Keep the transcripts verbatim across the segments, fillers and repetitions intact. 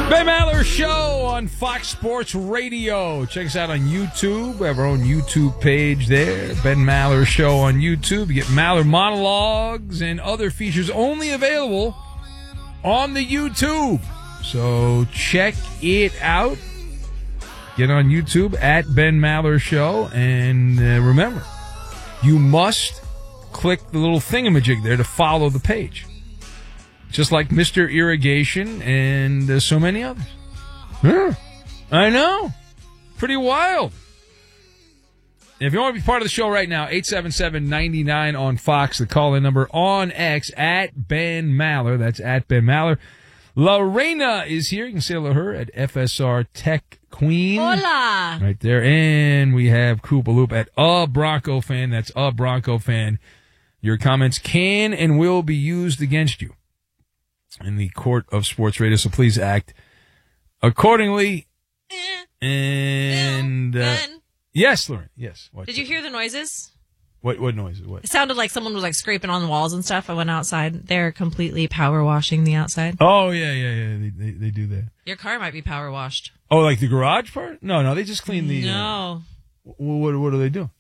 Ben Maller Show on Fox Sports Radio. Check us out on YouTube. We have our own YouTube page there. Ben Maller Show on YouTube. You get Maller monologues and other features only available on the YouTube. So check it out. Get on YouTube at Ben Maller Show. And uh, remember, you must click the little thingamajig there to follow the page. Just like Mister Irrigation and uh, so many others. Yeah, I know. Pretty wild. If you want to be part of the show right now, eight seven seven, nine nine on Fox, the call-in number on X, at Ben Maller. That's at Ben Maller. Lorena is here. You can say hello to her at F S R Tech Queen. Hola. Right there. And we have Koopa Loop at A Bronco Fan. That's A Bronco Fan. Your comments can and will be used against you in the court of sports radio, so please act accordingly. Eh. And uh, yes, Lauren. Yes. What? Did you hear the noises? What? What noises? What? It sounded like someone was like scraping on the walls and stuff. I went outside. They're completely power washing the outside. Oh yeah, yeah, yeah. They they, they do that. Your car might be power washed. Oh, like the garage part? No, no. They just clean the. No. Uh, what, what what do they do?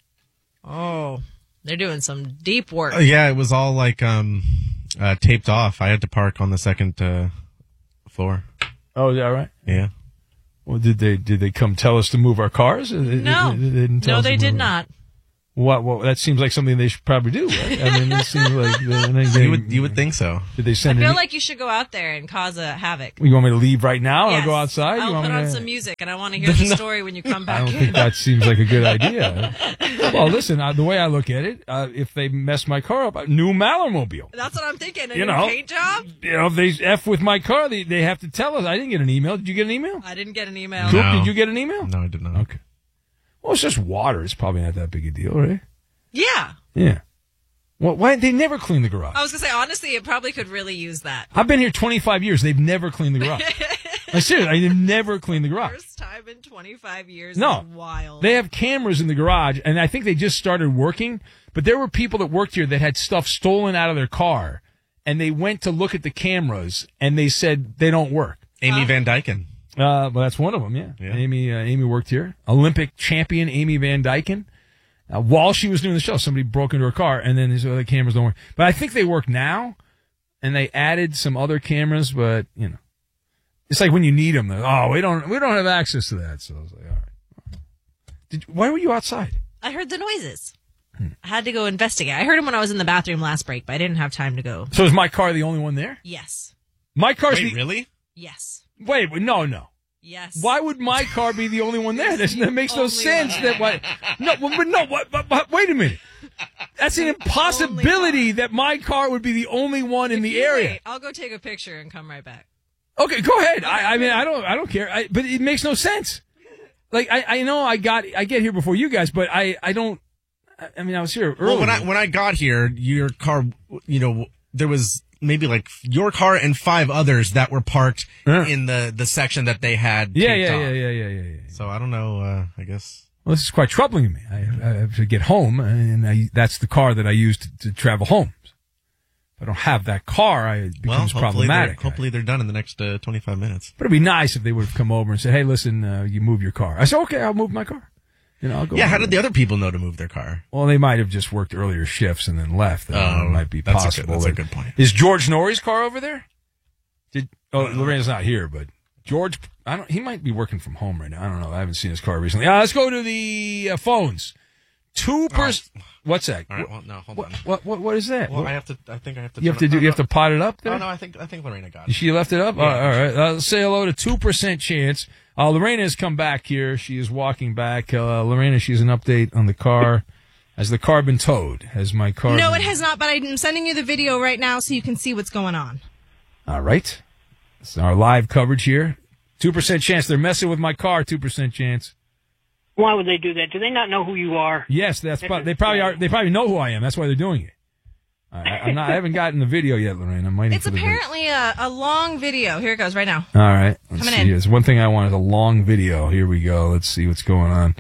Oh, they're doing some deep work. Uh, yeah, it was all like um. Uh, taped off. I had to park on the second uh, floor. Oh, is that right? Yeah. Well, did they did they come tell us to move our cars? No, they, they didn't tell no, us they to did move not. What? Well, that seems like something they should probably do, right? I mean, it seems like they, you would you would think so. Did they I send? feel an, like you should go out there and cause a havoc. You want me to leave right now Yes. or go outside? I'll you want put me on to, some music, and I want to hear the story when you come back I don't in. think that seems like a good idea. Well, listen, uh, the way I look at it, uh, if they mess my car up, a new Mallermobile. That's what I'm thinking. A You new know. paint job? You know, if they F with my car, they, they have to tell us. I didn't get an email. Did you get an email? I didn't get an email. Coop, No. did you get an email? No, I did not. Okay. Well, it's just water. It's probably not that big a deal, right? Yeah. Yeah. Well, why they never clean the garage? I was going to say, honestly, it probably could really use that. I've been here twenty-five years. They've never cleaned the garage. I seriously, they've never cleaned the garage. First time in twenty-five years. No. Is wild. They have cameras in the garage, and I think they just started working, but there were people that worked here that had stuff stolen out of their car, and they went to look at the cameras, and they said they don't work. Amy Huh? Van Dyken. Uh, well, that's one of them, yeah. Yeah. Amy, uh, Amy worked here. Olympic champion Amy Van Dyken. Uh, while she was doing the show, somebody broke into her car, and then these other cameras don't work. But I think they work now, and they added some other cameras. But you know, it's like when you need them. They're, oh, we don't, we don't have access to that. So I was like, all right. Did, why were you outside? I heard the noises. I had to go investigate. I heard them when I was in the bathroom last break, but I didn't have time to go. So is my car the only one there? Yes. My car's Wait, the really? Yes. wait, wait, no, no. Yes. Why would my car be the only one there? That, that makes no Only sense. one. That why? No, but, but no. What, but, but, wait a minute. That's an impossibility that my car would be the only one in If the you area. wait, I'll go take a picture and come right back. Okay, go ahead. I, I mean, I don't, I don't care. I, but it makes no sense. Like I, I know I got, I get here before you guys, but I, I don't. I mean, I was here early. Well, when I when I got here, your car, you know, there was maybe like your car and five others that were parked Yeah. in the, the section that they had. yeah, taped yeah, off. yeah, yeah, yeah, yeah, yeah. So I don't know. Uh, I guess. Well, this is quite troubling to me. I, I have to get home, and I, that's the car that I use to, to travel home. If I don't have that car, I, it Well, becomes hopefully problematic. they're, hopefully they're done in the next uh, twenty-five minutes. But it'd be nice if they would have come over and said, "Hey, listen, uh, you move your car." I said, "Okay, I'll move my car." You know, I'll go. Yeah, how over did there. the other people know to move their car? Well, they might have just worked earlier shifts and then left. That Oh, might be that's a good- possible. that's a But good point. Is George Norrie's car over there? Did oh Lorena's not here, but George, I don't. He might be working from home right now. I don't know. I haven't seen his car recently. Uh, let's go to the uh, phones. Two pers. What's that? All right. Well, no, hold What, on. what what what is that? Well, What- I have to. I think I have to. you have to turn do. it- You have to pot it up there. Oh no, I think I think Lorena got it. She left it up? Yeah. all right. All right. Uh, let's say hello to two percent chance. Uh, Lorena has come back here. She is walking back. Uh, Lorena, she's an update on the car. Has the car been towed? Has my car No, been... it has not, but I'm sending you the video right now so you can see what's going on. All right. It's our live coverage here. two percent chance. They're messing with my car. two percent chance. Why would they do that? Do they not know who you are? Yes, that's pro- they probably are. They probably know who I am. That's why they're doing it. I, I, I'm not, I haven't gotten the video yet, Lorraine. I'm waiting It's for the video. apparently a, a long video. Here it goes right now. All right. Let's Coming see. in. There's one thing I want is a long video. Here we go. Let's see what's going on.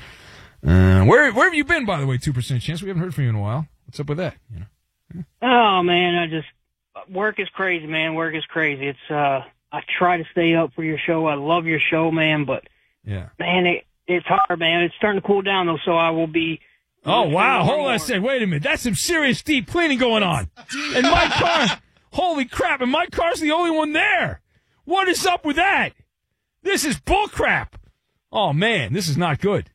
Uh, where where have you been, by the way? two percent chance. We haven't heard from you in a while. What's up with that? You know. Oh man, I just work is crazy, man. Work is crazy. It's uh, I try to stay up for your show. I love your show, man, but Yeah. man, it, it's hard, man. It's starting to cool down though, so I will be. Oh, wow. Hold on more. a second. Wait a minute. That's some serious deep cleaning going on. And my car, holy crap, and my car's the only one there. What is up with that? This is bullcrap. Oh, man, this is not good.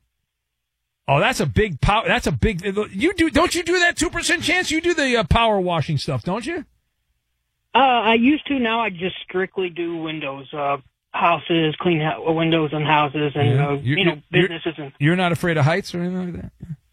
Oh, that's a big power. That's a big. You do, don't you do that two percent chance? You do the uh, power washing stuff, don't you? Uh, I used to. Now I just strictly do windows, uh, houses, clean ho- windows on houses, and Yeah. uh, You're- you know you're- businesses. And You're not afraid of heights or anything like that?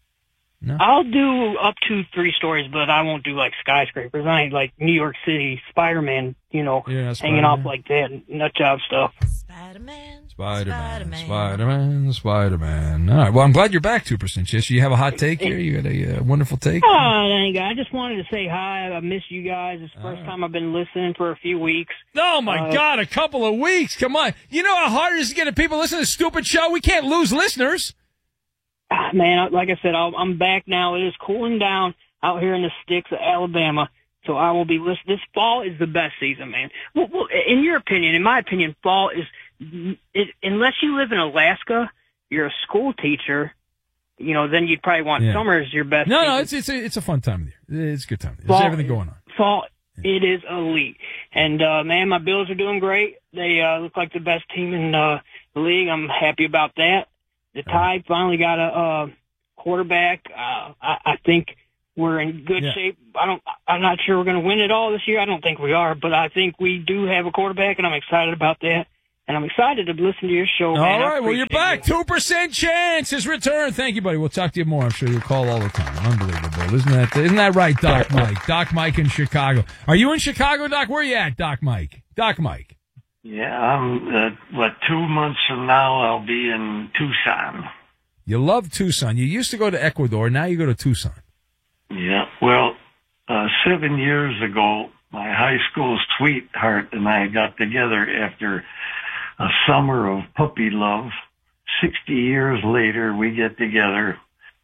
No. I'll do up to three stories, but I won't do like skyscrapers. I ain't like New York City Spider-Man, you know, Yeah, hanging Spider-Man. off like that, nut job stuff. Spider-Man. Spider-Man, Spider-Man, Spider-Man. All right. Well, I'm glad you're back two percent. Yes, you have a hot take here. You got a uh, wonderful take. Oh, thank God. I just wanted to say hi. I miss you guys. It's the first right. time I've been listening for a few weeks. Oh, my Uh, God, a couple of weeks. Come on. You know how hard it is to get people listening to this stupid show? We can't lose listeners. Ah, man, like I said, I'll, I'm back now. It is cooling down out here in the sticks of Alabama, so I will be listening. This fall is the best season, man. Well, well, in your opinion, in my opinion, fall is, it, unless you live in Alaska, you're a school teacher, you know, then you'd probably want Yeah. summer as your best No, season. no, it's it's a, it's a fun time of the year. It's a good time. There's Fall- everything going on. Fall, it is elite. And, uh, man, my Bills are doing great. They, uh, look like the best team in, uh, the league. I'm happy about that. The Tide finally got a, uh, quarterback. Uh, I, I think we're in good Yeah. shape. I don't, I'm not sure we're going to win it all this year. I don't think we are, but I think we do have a quarterback and I'm excited about that. And I'm excited to listen to your show, All man. I right, well, you're appreciate back. it. two percent chance is returned. Thank you, buddy. We'll talk to you more. I'm sure you'll call all the time. Unbelievable. Isn't that, isn't that right, Doc Mike? Doc Mike in Chicago. Are you in Chicago, Doc? Where are you at, Doc Mike? Doc Mike. Yeah, I'm, uh, what, two months from now I'll be in Tucson. You love Tucson. You used to go to Ecuador. Now you go to Tucson. Yeah, well, uh, seven years ago, my high school sweetheart and I got together after a summer of puppy love. Sixty years later, we get together.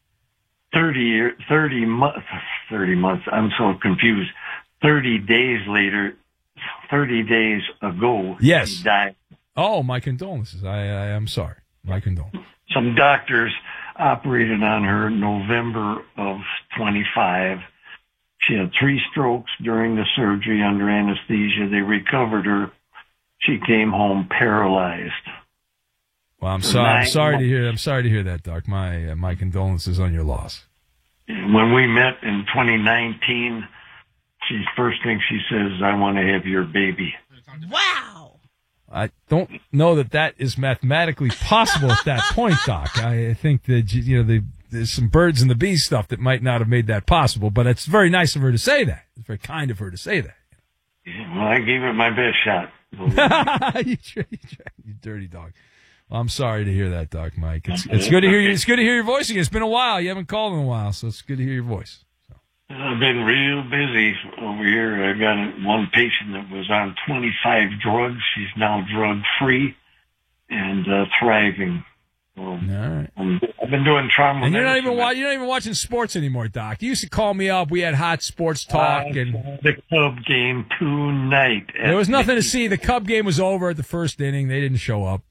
Thirty year, thirty months, thirty months. I'm so confused. Thirty days later, thirty days ago, Yes. he died. Oh, my condolences. I, I am sorry. My condolences. Some doctors operated on her in November of twenty-five. She had three strokes during the surgery under anesthesia. They recovered her. She came home paralyzed. Well, I'm sorry. I'm sorry to hear. I'm sorry to hear that, Doc. My uh, my condolences on your loss. When we met in twenty nineteen, she first thing she says, "I want to have your baby." Wow. I don't know that that is mathematically possible at that point, Doc. I think that, you know, the, there's some birds and the bees stuff that might not have made that possible, but it's very nice of her to say that. It's very kind of her to say that. Well, I gave it my best shot. you, try, you, try, you dirty dog. Well, I'm sorry to hear that, Doc Mike. It's, it's good to hear you. It's good to hear your voice again. It's been a while. You haven't called in a while, so it's good to hear your voice. I've been real busy over here. I got one patient that was on twenty-five drugs. She's now drug-free and uh, thriving. So, All right. um, I've been doing trauma And you're not even medicine. wa- you're not even watching sports anymore, Doc. You used to call me up. We had hot sports talk, I and saw the Cub game tonight. there was nothing to Mickey. see. The Cub game was over at the first inning. They didn't show up.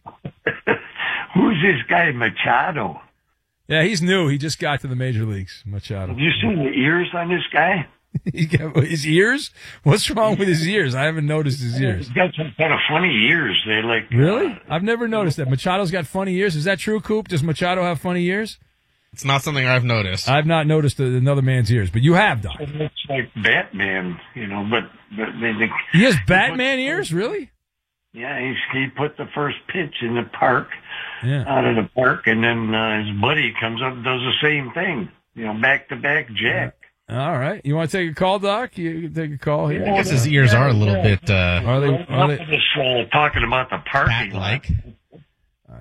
Who's this guy, Machado? Yeah, he's new. He just got to the major leagues, Machado. Have you seen the ears on this guy? He got- his ears? What's wrong with his ears? I haven't noticed his ears. He's got some kind of funny ears. They like Really? Uh, I've never noticed that. Machado's got funny ears. Is that true, Coop? Does Machado have funny ears? It's not something I've noticed. I've not noticed another man's ears, but you have, Doc. it looks like Batman, you know. But but they, they, He has Batman ears? Really? yeah, he's, he put the first pitch in the park. Yeah. Out of the park, and then uh, his buddy comes up and does the same thing. You know, back to back jack. All right. You want to take a call, Doc? You can take a call here. I guess his ears are a little bit uh, Are they? Are they? Just uh, talking about the parking lot. bat-like. All right.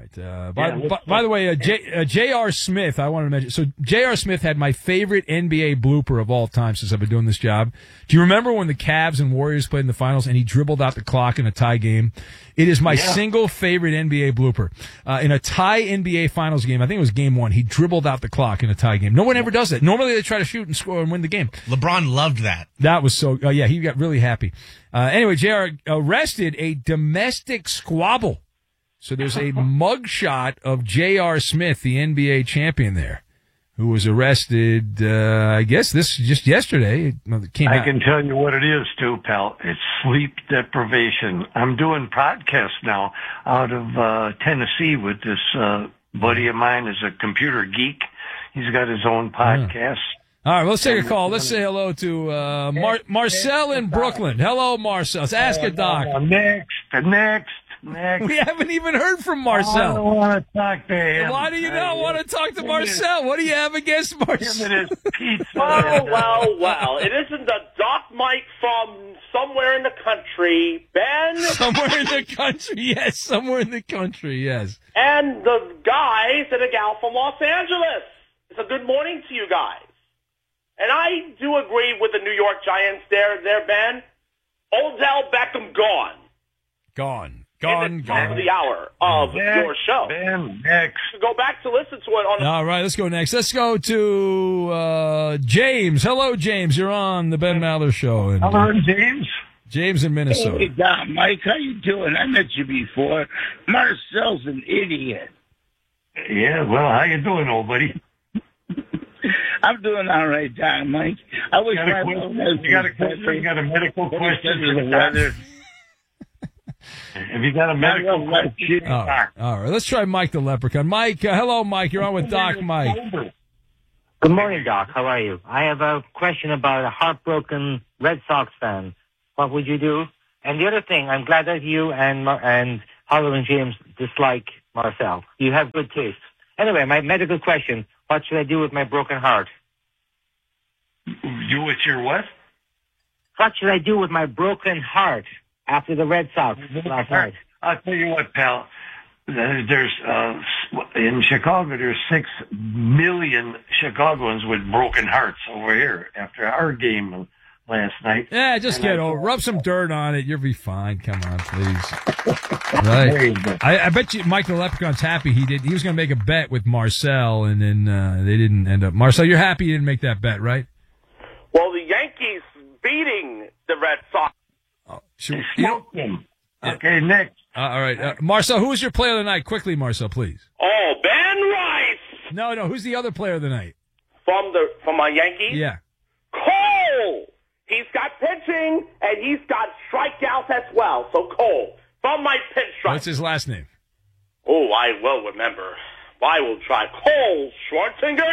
right. Uh, by, Yeah, by, by the way, uh, J, uh, J R. Smith, I wanted to mention. So J R. Smith had my favorite N B A blooper of all time since I've been doing this job. Do you remember when the Cavs and Warriors played in the finals and he dribbled out the clock in a tie game? It is my Yeah. single favorite N B A blooper. Uh, in a tie N B A finals game, I think it was game one, he dribbled out the clock in a tie game. No one ever does that. Normally they try to shoot and score and win the game. LeBron loved that. That was so, uh, yeah, he got really happy. Uh, anyway, J R arrested a domestic squabble. So there's a mugshot of J R. Smith, the N B A champion there, who was arrested, uh, I guess this just yesterday. It came I out. can tell you what it is too, pal. It's sleep deprivation. I'm doing podcasts now out of uh, Tennessee with this uh, buddy of mine is a computer geek. He's got his own podcast. All right, well, let's take a call. Let's say hello to uh, Mar- Marcel in Brooklyn. Hello, Marcel. Let's ask a doc. Uh, next, next, next. We haven't even heard from I Marcel. don't want to talk to him. Why do you not want to talk to Marcel? What do you have against Him Marcel? and his pizza. Well, well, well. It isn't the Doc Mike from somewhere in the country, Ben, Somewhere in the country, yes. Somewhere in the country, yes. and the guys and a gal from Los Angeles. It's a good morning to you guys. And I do agree with the New York Giants there, there, Ben. Odell Beckham gone. Gone. In Gone, the top gone. of the hour of Next, your show. Ben, next. To go back to listen to it on the All right, let's go next. Let's go to uh, James. Hello, James. You're on the Ben Maller Show. And, Hello, James. James in Hey, Minnesota. Don, Mike, how you doing? I met you before. Marcel's an idiot. Yeah, well, how you doing, old buddy? I'm doing all right, Don, Mike. I wish You got a my question? You got a question? You got a medical What question? is the weather? Have you got a medical love my question? All right, all right. Let's try Mike the Leprechaun. Mike, uh, hello, Mike. You're on with Doc Mike. Good morning, Doc. How are you? I have a question about a heartbroken Red Sox fan. What would you do? And the other thing, I'm glad that you and Mar- and Harlow and James dislike Marcel. You have good taste. Anyway, my medical question, what should I do with my broken heart? You with your what? What should I do with my broken heart after the Red Sox last night? I'll tell you what, pal. There's uh, in Chicago. There's six million Chicagoans with broken hearts over here after our game last night. Yeah, just And get I- over. Rub some dirt on it. You'll be fine. Come on, please. Right. I, I bet you Mike the Leprechaun's happy he did. He was going to make a bet with Marcel, and then uh, they didn't end up. Marcel, you're happy you didn't make that bet, right? Well, the Yankees beating the Red Sox. Oh, should, you know, Smoke him. Okay, next. uh, all right. Uh, Marcel, who was your player of the night? Quickly, Marcel, please. Oh, Ben Rice No, no. Who's the other player of the night? from the from my Yankees. Yeah. Cole. He's got pitching and he's got strikeouts as well. So Cole from my pinstripe. What's his last name? Oh, I will remember. I will try. Cole Schwarzenegger.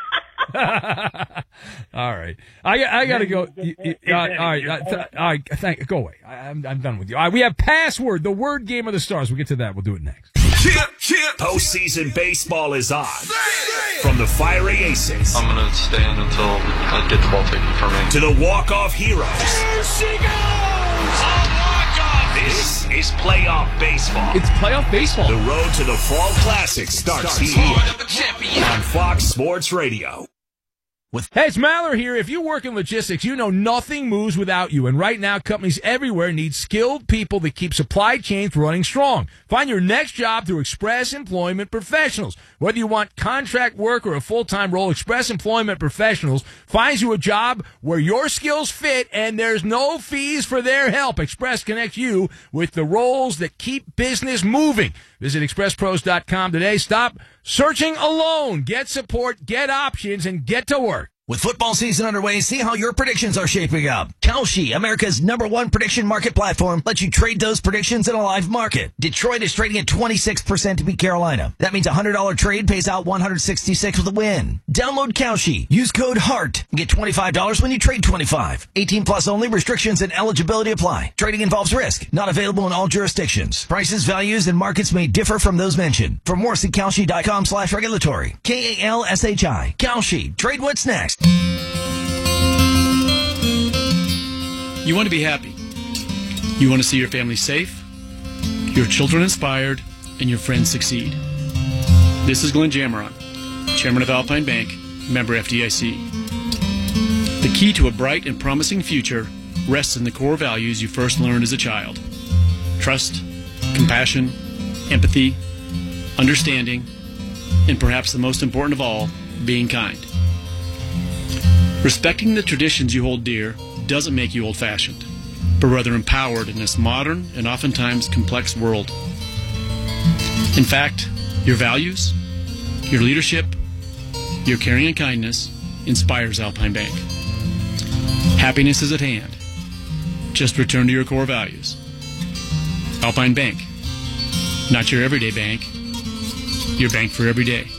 All right, I I gotta go. You- you- uh, all right, uh, th- all right. Thank. Go away. I, I'm I'm done with you. All right, we have password, the word game of the stars. We'll get to that. We'll do it next. Postseason baseball is on. From the fiery aces I'm going to stand until I get the ball taken from me. to the walk-off heroes. Here she goes! A walk-off! This is playoff baseball. It's playoff baseball. The road to the Fall Classic starts here on Fox Sports Radio. Hey, it's Maller here. If you work in logistics, you know nothing moves without you. And right now, companies everywhere need skilled people that keep supply chains running strong. Find your next job through Express Employment Professionals. Whether you want contract work or a full-time role, Express Employment Professionals finds you a job where your skills fit and there's no fees for their help. Express connects you with the roles that keep business moving. Visit express pros dot com today. Stop searching alone. Get support, get options, and get to work. With football season underway, see how your predictions are shaping up. Kalshi, America's number one prediction market platform, lets you trade those predictions in a live market. Detroit is trading at twenty-six percent to beat Carolina. That means a one hundred dollars trade pays out one hundred sixty-six with a win. Download Kalshi. Use code HEART and get twenty-five dollars when you trade twenty-five. eighteen plus only. Restrictions and eligibility apply. Trading involves risk. Not available in all jurisdictions. Prices, values, and markets may differ from those mentioned. For more, see Kalshi dot com slash regulatory. K A L S H I. Kalshi. Trade what's next. You want to be happy. You want to see your family safe, your children inspired, and your friends succeed. This is Glenn Jameron, Chairman of Alpine Bank, member F D I C. The key to a bright and promising future rests in the core values you first learned as a child. Trust, compassion, empathy, understanding, and perhaps the most important of all, being kind. Respecting the traditions you hold dear doesn't make you old-fashioned, but rather empowered in this modern and oftentimes complex world. In fact, your values, your leadership, your caring and kindness inspires Alpine Bank. Happiness is at hand. Just return to your core values. Alpine Bank. Not your everyday bank. Your bank for every day.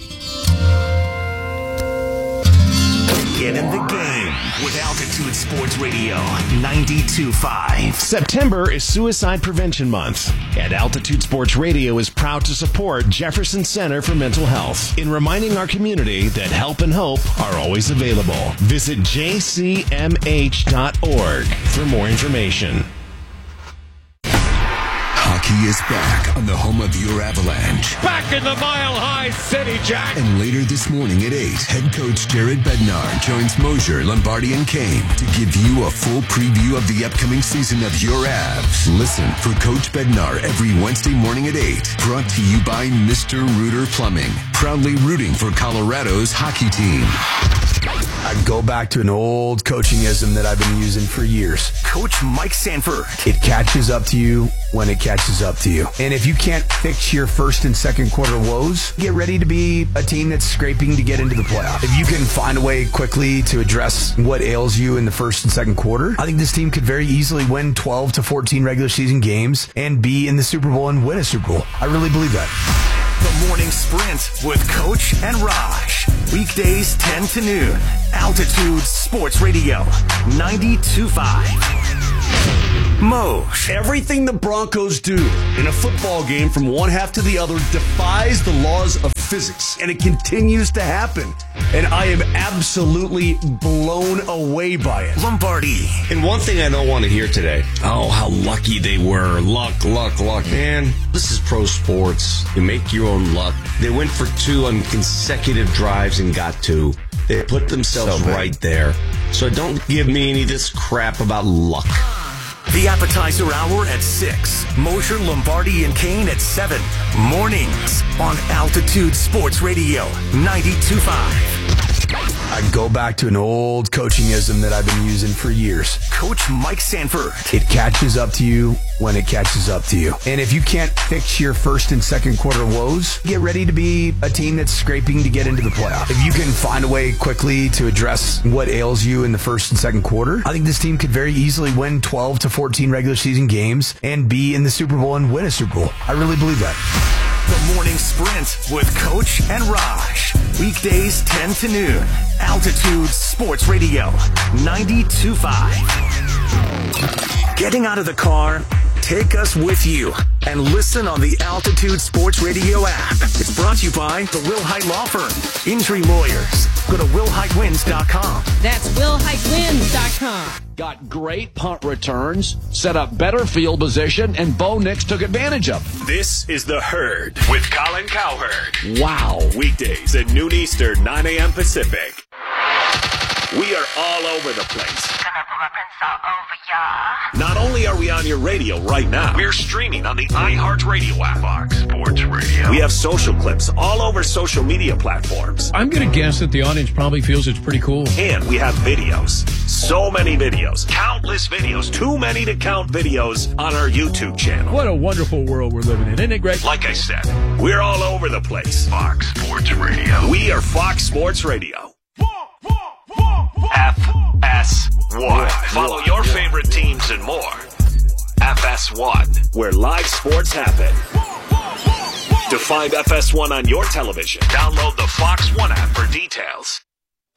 Get in the game with Altitude Sports Radio ninety-two point five. September is Suicide Prevention Month, and Altitude Sports Radio is proud to support Jefferson Center for Mental Health in reminding our community that help and hope are always available. Visit j c m h dot org for more information. Hockey is back on the home of your Avalanche. Back in the Mile High City, Jack. And later this morning at eight, head coach Jared Bednar joins Mosier, Lombardi, and Kane to give you a full preview of the upcoming season of your Avs. Listen for Coach Bednar every Wednesday morning at eight. Brought to you by Mister Rooter Plumbing, proudly rooting for Colorado's hockey team. I'd go back to an old coaching-ism that I've been using for years. Coach Mike Sanford. It catches up to you when it catches up to you. And if you can't fix your first and second quarter woes, get ready to be a team that's scraping to get into the playoff. If you can find a way quickly to address what ails you in the first and second quarter, I think this team could very easily win twelve to fourteen regular season games and be in the Super Bowl and win a Super Bowl. I really believe that. The Morning Sprint with Coach and Raj. Weekdays ten to noon. Altitude Sports Radio ninety-two point five. Moj. Everything the Broncos do in a football game from one half to the other defies the laws of physics, and it continues to happen. And I am absolutely blown away by it. Lombardi. And one thing I don't want to hear today, oh, how lucky they were. Luck, luck, luck. Man, this is pro sports. You make your own luck. They went for two on consecutive drives and got two. They put themselves so right there. So don't give me any of this crap about luck. The appetizer hour at six. Mosier, Lombardi, and Kane at seven. Mornings on Altitude Sports Radio ninety-two point five. I'd go back to an old coaching-ism that I've been using for years. Coach Mike Sanford. It catches up to you when it catches up to you. And if you can't fix your first and second quarter woes, get ready to be a team that's scraping to get into the playoff. If you can find a way quickly to address what ails you in the first and second quarter, I think this team could very easily win twelve to fourteen regular season games and be in the Super Bowl and win a Super Bowl. I really believe that. The Morning Sprint with Coach and Raj. Weekdays ten to noon. Altitude Sports Radio ninety-two point five. Getting out of the car? Take us with you and listen on the Altitude Sports Radio app. It's brought to you by the Will Hite Law Firm. Injury lawyers. Go to will hite wins dot com. That's will hite wins dot com. Got great punt returns, set up better field position, and Bo Nix took advantage of it. This is The Herd with Colin Cowherd. Wow. Weekdays at noon Eastern, nine a.m. Pacific. We are all over the place. Not only are we on your radio right now, we're streaming on the iHeartRadio app. Fox Sports Radio. We have social clips all over social media platforms. I'm going to guess that the audience probably feels it's pretty cool. And we have videos. So many videos. Countless videos. Too many to count videos on our YouTube channel. What a wonderful world we're living in. Isn't it great? Like I said, we're all over the place. Fox Sports Radio. We are Fox Sports Radio. F S one. Follow your favorite teams and more. F S one, where live sports happen. To find F S one on your television, download the Fox One app